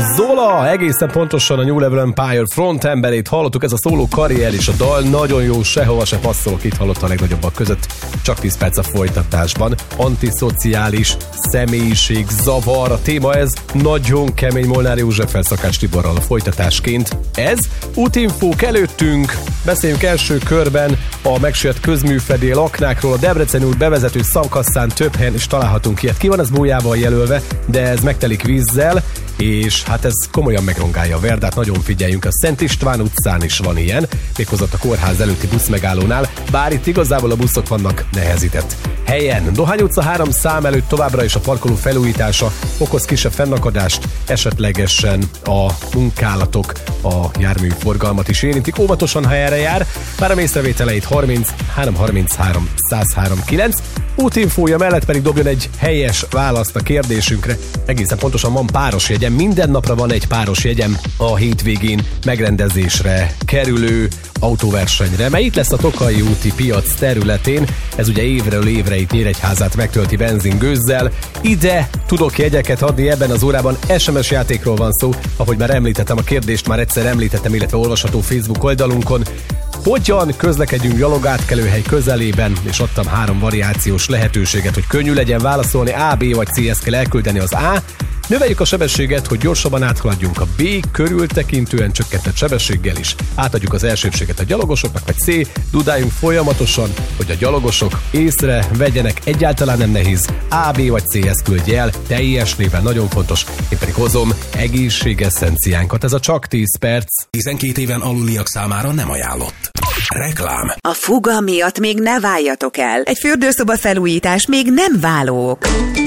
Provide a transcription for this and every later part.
Zola, egészen pontosan a New Level Empire frontemberét hallottuk, ez a szóló karrier és a dal nagyon jó, sehova se passzolok, itt hallott a legnagyobbak között, csak 10 perc a folytatásban. Antiszociális személyiség zavar, a téma ez, nagyon kemény Molnár Józseffel, Szakács Tiborral a folytatásként. Ez útinfók előttünk, beszéljünk első körben a megsüllyedt közműfedél aknákról, a Debreceni út bevezető szakasszán több helyen is találhatunk ilyet. Ki van ez bójával jelölve, de ez megtelik vízzel, és hát ez komolyan megrongálja a Verdát, nagyon figyeljünk, a Szent István utcán is van ilyen, méghozzá a kórház előtti buszmegállónál, bár itt igazából a buszok vannak nehezített helyen. Dohány utca 3 szám előtt továbbra is a parkoló felújítása okoz kisebb fennakadást, esetlegesen a munkálatok a járműforgalmat is érintik, óvatosan, ha erre jár, bár a észrevételeit 30 333 103 9, útinfója mellett pedig dobjon egy helyes választ a kérdésünkre. Egészen pontosan van páros jegyem, minden napra van egy páros jegyem a hétvégén megrendezésre kerülő autóversenyre, mely itt lesz a Tokaji úti piac területén. Ez ugye évről évre itt Nyíregyházát megtölti benzingőzzel. Ide tudok jegyeket adni, ebben az órában SMS játékról van szó, ahogy már említettem, a kérdést már egyszer említettem, illetve olvasható Facebook oldalunkon. Hogyan közlekedjünk gyalogátkelőhely közelében, és adtam 3 variációs lehetőséget, hogy könnyű legyen válaszolni, A, B vagy C, ezt kell elküldeni az A. Növeljük a sebességet, hogy gyorsabban áthaladjunk a B, körültekintően csökkentett sebességgel is. Átadjuk az elsőbséget a gyalogosoknak, vagy C, dudáljunk folyamatosan, hogy a gyalogosok észre vegyenek, egyáltalán nem nehéz. A, B vagy C-hez küldje el, teljes néven, nagyon fontos. Én pedig hozom egészségeszenciánkat, ez a csak 10 perc. 12 éven aluliak számára nem ajánlott. Reklám. A fuga miatt még ne váljatok el. Egy fürdőszoba felújítás még nem válók.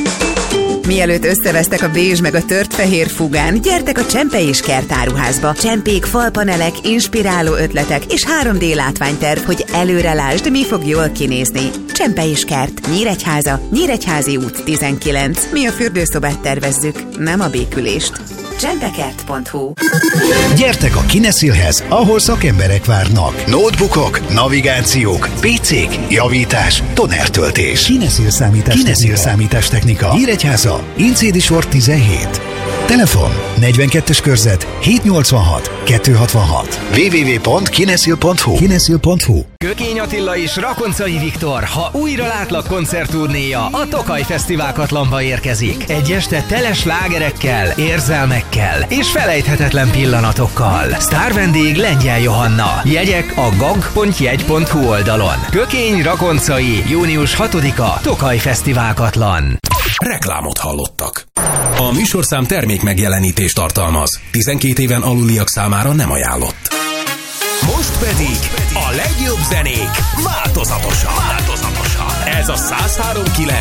Mielőtt összevesztek a bézs meg a tört fehér fugán, gyertek a Csempe és Kert áruházba. Csempék, falpanelek, inspiráló ötletek és 3D látványterv, hogy előre lásd, mi fog jól kinézni. Csempe és Kert, Nyíregyháza, Nyíregyházi út 19. Mi a fürdőszobát tervezzük, nem a békülést. csempekert.hu. Gyertek a Kinesilhez, ahol szakemberek várnak. Notebookok, navigációk, PC-k, javítás, tonertöltés. Kinesil számítástechnika. Nyíregyháza, Incédi sor 17. Telefon 42-es körzet 786 266. www.kinesil.hu. Kökény Attila és Rakoncai Viktor, ha újra látlak koncertturnéja, a Tokaj Fesztiválkatlanba érkezik. Egy este tele slágerekkel, érzelmekkel és felejthetetlen pillanatokkal. Sztárvendég Lengyel Johanna. Jegyek a gang.jegy.hu oldalon. Kökény Rakoncai, június 6-a, Tokaj Fesztiválkatlan. Reklámot hallottak. A műsorszám termék megjelenítést tartalmaz. 12 éven aluliak számára nem ajánlott. Most pedig a legjobb zenék változatosan. Ez a 103.9.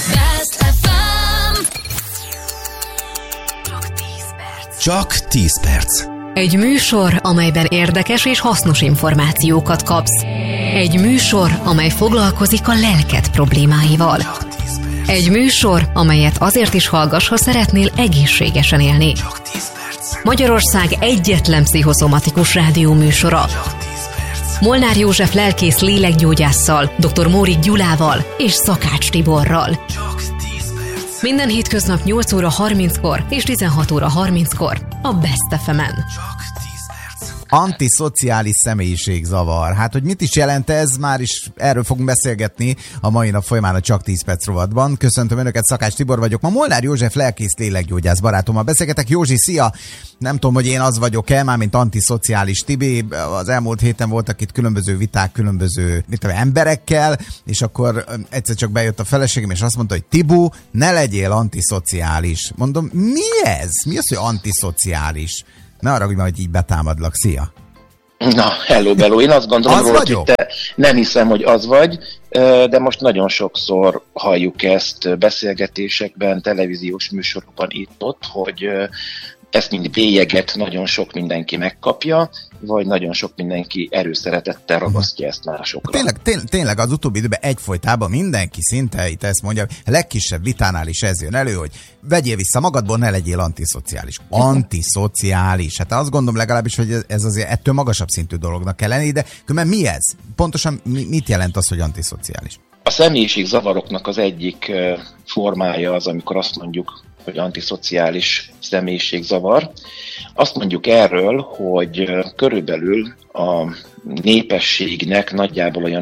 Csak 10 perc. Egy műsor, amelyben érdekes és hasznos információkat kapsz. Egy műsor, amely foglalkozik a lelked problémáival. Egy műsor, amelyet azért is hallgass, ha szeretnél egészségesen élni. Magyarország egyetlen pszichoszomatikus rádióműsora. Molnár József lelkész lélekgyógyásszal, dr. Mórik Gyulával és Szakács Tiborral. Minden hétköznap 8 óra 30-kor és 16 óra 30-kor a Best FM-en. Antiszociális személyiségzavar. Hát, hogy mit is jelent ez, már is erről fogunk beszélgetni a mai nap folyamán a Csak 10 perc rovatban. Köszöntöm Önöket, Szakács Tibor vagyok. Ma Molnár József lelkész lélekgyógyász barátommal beszélgetek. Józsi, szia! Nem tudom, hogy én az vagyok-e, mármint antiszociális Tibi. Az elmúlt héten voltak itt különböző viták, különböző emberekkel, és akkor egyszer csak bejött a feleségem, és azt mondta, hogy Tibu, ne legyél antiszociális. Mondom, mi ez? Mi az, hogy antiszociális? Ne arra, hogy így betámadlak. Szia! Na, hello, bello. Én azt gondolom, hogy te nem hiszem, hogy az vagy, de most nagyon sokszor halljuk ezt beszélgetésekben, televíziós műsorokban itt-ott, hogy ezt mind bélyeget nagyon sok mindenki megkapja, vagy nagyon sok mindenki erőszeretettel ragasztja ezt másokra. Tényleg az utóbbi időben egyfolytában mindenki szinte itt ezt mondja, a legkisebb vitánál is ez jön elő, hogy vegyél vissza magadból, ne legyél antiszociális. Antiszociális. Hát azt gondolom legalábbis, hogy ez azért ettől magasabb szintű dolognak kell lenni, de különben mi ez? Pontosan mit jelent az, hogy antiszociális? A személyiségzavaroknak az egyik formája az, amikor azt mondjuk, hogy antiszociális személyiségzavar. Azt mondjuk erről, hogy körülbelül a népességnek nagyjából olyan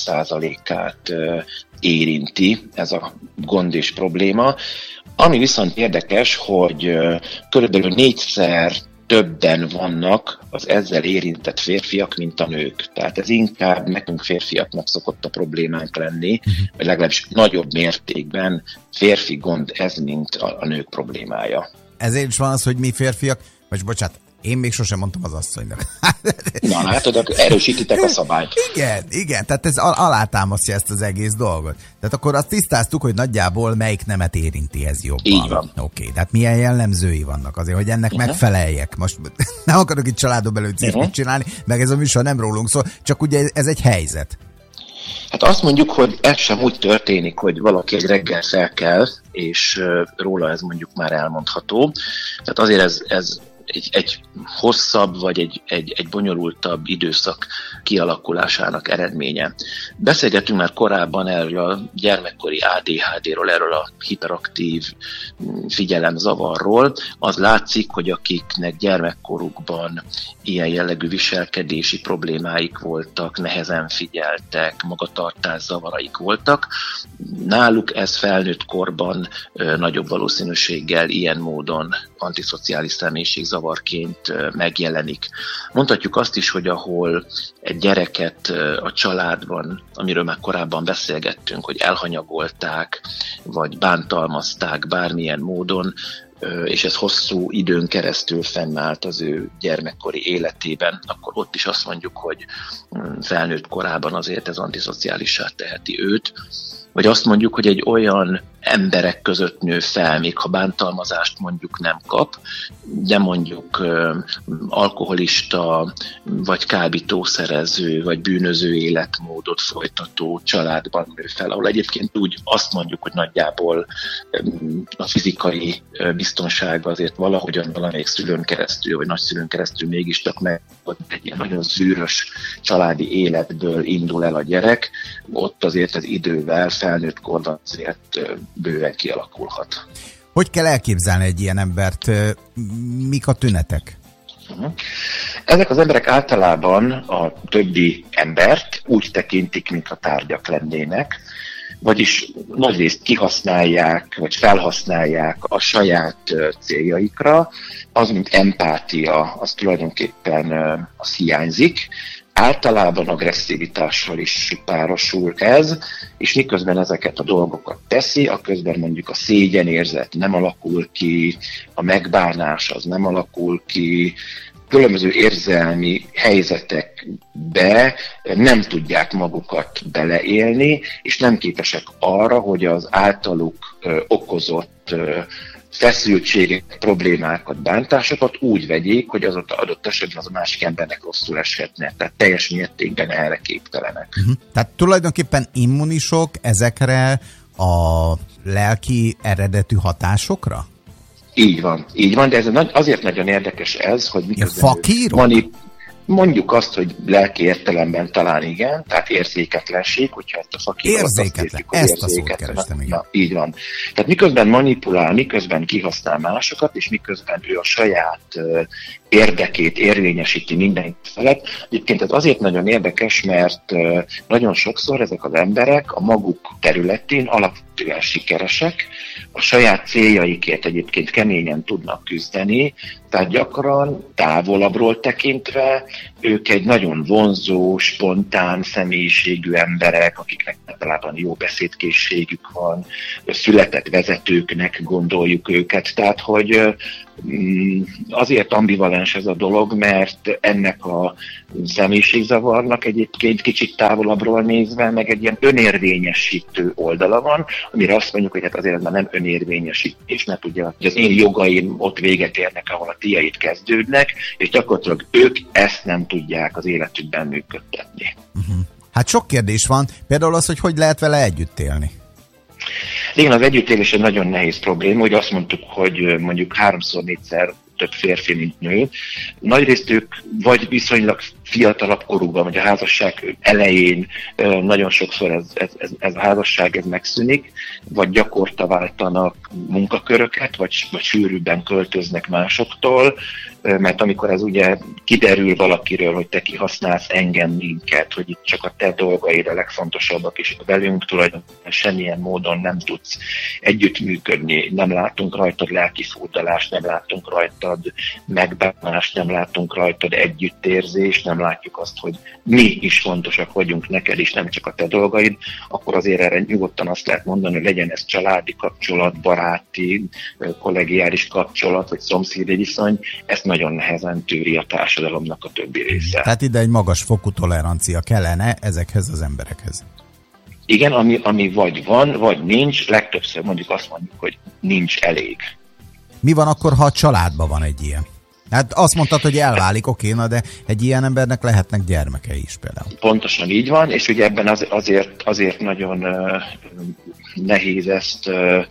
3%-át érinti ez a gond és probléma. Ami viszont érdekes, hogy körülbelül 4-szer többen vannak az ezzel érintett férfiak, mint a nők. Tehát ez inkább nekünk férfiaknak szokott a problémánk lenni, vagy legalábbis nagyobb mértékben férfi gond ez, mint a nők problémája. Ezért is van az, hogy mi férfiak, vagy bocsánat, én még sosem mondtam az asszonynak. Na, látod, erősítitek a szabályt. Igen, tehát ez alátámasztja ezt az egész dolgot. Tehát akkor azt tisztáztuk, hogy nagyjából melyik nemet érinti ez jobban. Így van. Oké, tehát milyen jellemzői vannak azért, hogy ennek megfeleljek. Most nem akarok itt családon belül cirkuszt csinálni, meg ez a műsor nem rólunk szól, csak ugye ez egy helyzet. Hát azt mondjuk, hogy ez sem úgy történik, hogy valaki egy reggel felkel, és róla ez mondjuk már elmondható. Tehát azért ez egy hosszabb, vagy egy bonyolultabb időszak kialakulásának eredménye. Beszélgettünk már korábban erről a gyermekkori ADHD-ról, erről a hiperaktív figyelemzavarról. Az látszik, hogy akiknek gyermekkorukban ilyen jellegű viselkedési problémáik voltak, nehezen figyeltek, magatartászavaraik voltak, náluk ez felnőtt korban nagyobb valószínűséggel ilyen módon antiszociális személyiségzavarként megjelenik. Mondhatjuk azt is, hogy ahol egy gyereket a családban, amiről már korábban beszélgettünk, hogy elhanyagolták, vagy bántalmazták bármilyen módon, és ez hosszú időn keresztül fennállt az ő gyermekkori életében, akkor ott is azt mondjuk, hogy felnőtt korában azért ez antiszociálissá teheti őt. Vagy azt mondjuk, hogy egy olyan emberek között nő fel, még ha bántalmazást mondjuk nem kap, de mondjuk alkoholista, vagy kábítószerező, vagy bűnöző életmódot folytató családban nő fel, ahol egyébként úgy azt mondjuk, hogy nagyjából a fizikai biztonság azért valahogyan valamelyik szülőn keresztül, vagy nagyszülőn keresztül mégiscsak meg egy ilyen nagyon zűrös családi életből indul el a gyerek, ott azért az idővel felnőtt korban azért bőven kialakulhat. Hogy kell elképzelni egy ilyen embert? Mik a tünetek? Ezek az emberek általában a többi embert úgy tekintik, mintha tárgyak lennének, vagyis nagyrészt kihasználják, vagy felhasználják a saját céljaikra, az, mint empátia, az tulajdonképpen az hiányzik. Általában agresszivitással is párosul ez, és miközben ezeket a dolgokat teszi, aközben mondjuk a szégyenérzet nem alakul ki, a megbánás az nem alakul ki, különböző érzelmi helyzetekbe nem tudják magukat beleélni, és nem képesek arra, hogy az általuk okozott feszültségek, problémákat, bántásokat úgy vegyék, hogy az adott esetben az a másik embernek rosszul eshetne. Tehát teljes mértékben erre képtelenek. Tehát tulajdonképpen immunisok ezekre a lelki eredetű hatásokra? Így van, de ez azért nagyon érdekes ez, hogy miközben mondjuk azt, hogy lelki értelemben talán igen, tehát érzéketlenség, hogyha ezt a szakírót azt értjük, hogy ezt a szót kerestem, igen. Na, így van. Tehát miközben manipulál, miközben kihasznál másokat, és miközben ő a saját érdekét érvényesíti mindenki felett. Egyébként ez azért nagyon érdekes, mert nagyon sokszor ezek az emberek a maguk területén alapvetően sikeresek, a saját céljaikért egyébként keményen tudnak küzdeni, tehát gyakran távolabbról tekintve ők egy nagyon vonzó, spontán személyiségű emberek, akiknek általában jó beszédkészségük van, született vezetőknek gondoljuk őket, tehát hogy azért ambivalens ez a dolog, mert ennek a személyiségzavarnak egyébként kicsit távolabbról nézve, meg egy ilyen önérvényesítő oldala van, amire azt mondjuk, hogy hát azért ez már nem önérvényesítés, mert ugye az én jogaim ott véget érnek, ahol a tiéd kezdődnek, és gyakorlatilag ők ezt nem tudják az életükben működtetni. Hát sok kérdés van, például az, hogy lehet vele együtt élni. Igen, az együttélés egy nagyon nehéz probléma, hogy azt mondtuk, hogy mondjuk 3-4-szer több férfi, mint nő. Nagyrészt ők vagy viszonylag fiatalabb korukban, vagy a házasság elején nagyon sokszor ez a házasság ez megszűnik, vagy gyakorta váltanak munkaköröket, vagy sűrűbben költöznek másoktól, mert amikor ez ugye kiderül valakiről, hogy te kihasználsz engem, minket, hogy itt csak a te dolgaid a legfontosabbak, és velünk tulajdonképpen semmilyen módon nem tudsz együttműködni, nem látunk rajtad lelkifurdalást, nem látunk rajtad megbánást, nem látunk rajtad együttérzést, nem látjuk azt, hogy mi is fontosak vagyunk neked, és nem csak a te dolgaid, akkor azért erre nyugodtan azt lehet mondani, hogy legyen ez családi kapcsolat, baráti, kollegiális kapcsolat, vagy szomszédi viszony, ezt nagyon nehezen tűri a társadalomnak a többi része. Tehát ide egy magas fokú tolerancia kellene ezekhez az emberekhez. Igen, ami vagy van, vagy nincs, legtöbbször mondjuk azt mondjuk, hogy nincs elég. Mi van akkor, ha a családban van egy ilyen? Hát azt mondtad, hogy elválik, oké, na de egy ilyen embernek lehetnek gyermekei is például. Pontosan így van, és ugye ebben azért nagyon nehéz ezt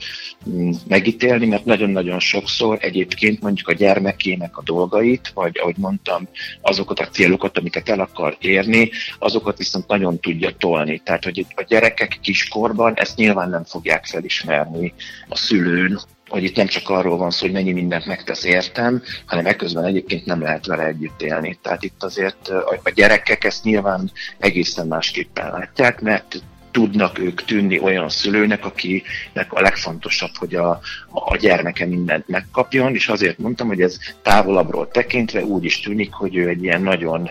megítélni, mert nagyon-nagyon sokszor egyébként mondjuk a gyermekének a dolgait, vagy ahogy mondtam, azokat a célokat, amiket el akar érni, azokat viszont nagyon tudja tolni. Tehát, hogy a gyerekek kiskorban ezt nyilván nem fogják felismerni a szülőn, hogy itt nem csak arról van szó, hogy mennyi mindent megtesz értem, hanem ekközben egyébként nem lehet vele együtt élni. Tehát itt azért a gyerekek ezt nyilván egészen másképpen látják, mert tudnak ők tűnni olyan szülőnek, akinek a legfontosabb, hogy a gyermeke mindent megkapjon, és azért mondtam, hogy ez távolabbról tekintve úgy is tűnik, hogy ő egy ilyen nagyon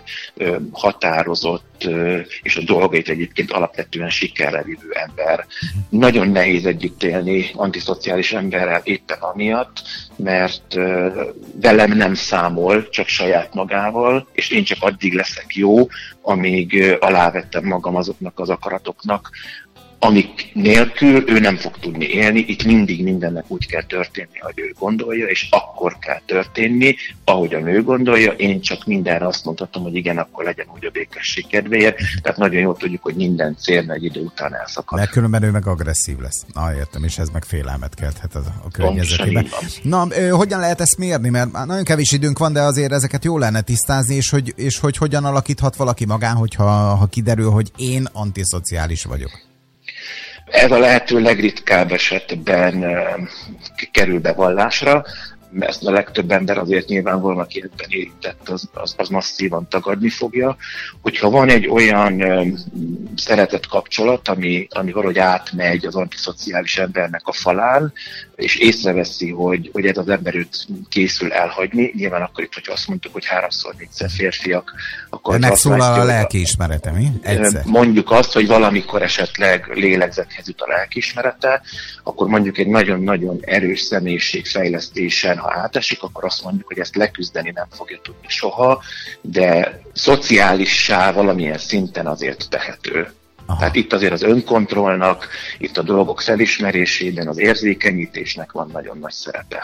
határozott, és a dolgait egyébként alapvetően sikerre vívő ember. Nagyon nehéz együtt élni antiszociális emberrel éppen amiatt, mert velem nem számol, csak saját magával, és én csak addig leszek jó, amíg alávettem magam azoknak az akaratoknak, amik nélkül ő nem fog tudni élni. Itt mindig mindennek úgy kell történni, ahogy ő gondolja, és akkor kell történni, ahogy a nő gondolja. Én csak mindenre azt mondhatom, hogy igen, akkor legyen úgy a békesség kedvéért. Tehát nagyon jól tudjuk, hogy minden cél egy idő után elszakad. Mert különben ő meg agresszív lesz. Értem, és ez meg félelmet kelthet a környezetében. Na, hogyan lehet ezt mérni? Mert nagyon kevés időnk van, de azért ezeket jól lenne tisztázni, és hogy hogyan alakíthat valaki magán, hogyha kiderül, hogy én antiszociális vagyok. Ez a lehető legritkább esetben kerül bevallásra, mert a legtöbb ember azért nyilvánvalóan, aki ebben érintett, az masszívan tagadni fogja. Hogyha van egy olyan szeretett kapcsolat, ami valahogy átmegy az antiszociális embernek a falán, és észreveszi, hogy ez az ember őt készül elhagyni, nyilván akkor itt, hogyha azt mondtuk, hogy 3-4-szer férfiak, akkor... De megszólal a lelkiismerete, mi? Egyszer. Mondjuk azt, hogy valamikor esetleg lélegzethez jut a lelkiismerete, akkor mondjuk egy nagyon-nagyon erős személyiségfejlesztésen, ha átesik, akkor azt mondjuk, hogy ezt leküzdeni nem fogja tudni soha, de szociálissá valamilyen szinten azért tehető. Aha. Tehát itt azért az önkontrollnak, itt a dolgok felismerésében, az érzékenyítésnek van nagyon nagy szerepe.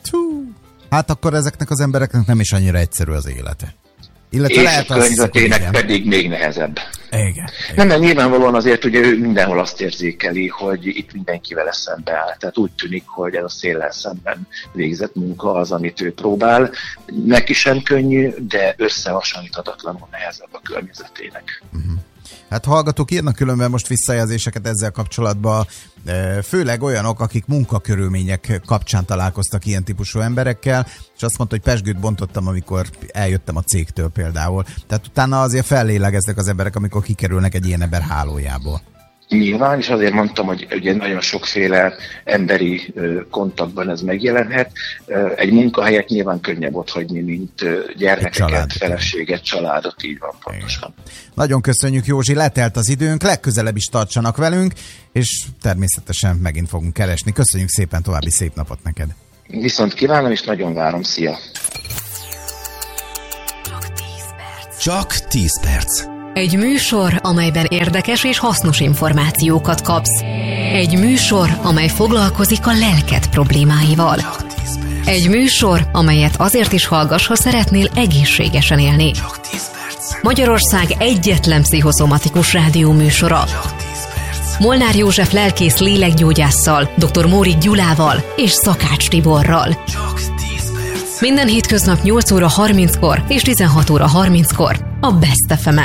Hát akkor ezeknek az embereknek nem is annyira egyszerű az élete. Illetve és a környezetének pedig még nehezebb. Igen. Nem, mert nyilvánvalóan azért ugye ő mindenhol azt érzékeli, hogy itt mindenkivel szembe áll. Tehát úgy tűnik, hogy ez a széllel szemben végzett munka az, amit ő próbál. Neki sem könnyű, de összehasonlíthatatlanul nehezebb a környezetének. Hát hallgatók írnak különben most visszajelzéseket ezzel kapcsolatban, főleg olyanok, akik munkakörülmények kapcsán találkoztak ilyen típusú emberekkel, és azt mondta, hogy pezsgőt bontottam, amikor eljöttem a cégtől például. Tehát utána azért fellélegeznek az emberek, amikor kikerülnek egy ilyen ember hálójából. Nyilván, és azért mondtam, hogy ugye nagyon sokféle emberi kontaktban ez megjelenhet. Egy munkahelyet nyilván könnyebb otthagyni, mint gyermekeket, feleséget, családot, így van pontosan. Nagyon köszönjük, Józsi, letelt az időnk, legközelebb is tartsanak velünk, és természetesen megint fogunk keresni. Köszönjük szépen, további szép napot neked. Viszont kívánom, és nagyon várom, szia! Csak 10 perc. Egy műsor, amelyben érdekes és hasznos információkat kapsz. Egy műsor, amely foglalkozik a lelked problémáival. Egy műsor, amelyet azért is hallgass, ha szeretnél egészségesen élni. Magyarország egyetlen pszichoszomatikus rádió műsora. Molnár József lelkész lélekgyógyásszal, dr. Mórik Gyulával és Szakács Tiborral. Minden hétköznap 8 óra 30-kor és 16 óra 30-kor a Best FM-en.